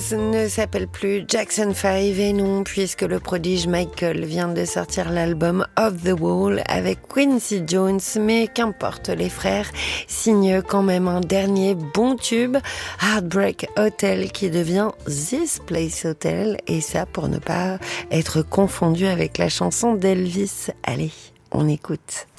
ne s'appelle plus Jackson 5 et non, puisque le prodige Michael vient de sortir l'album Off the Wall avec Quincy Jones, mais qu'importe, les frères signent quand même un dernier bon tube, Heartbreak Hotel, qui devient This Place Hotel, et ça pour ne pas être confondu avec la chanson d'Elvis. Allez, on écoute.